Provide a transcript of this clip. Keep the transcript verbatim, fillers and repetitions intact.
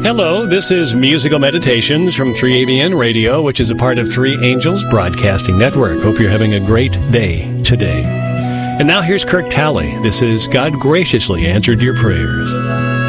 Hello, this is Musical Meditations from three A B N Radio, which is a part of Three Angels Broadcasting Network. Hope you're having a great day today. And now here's Kirk Talley. This is God Graciously Answered Your Prayers.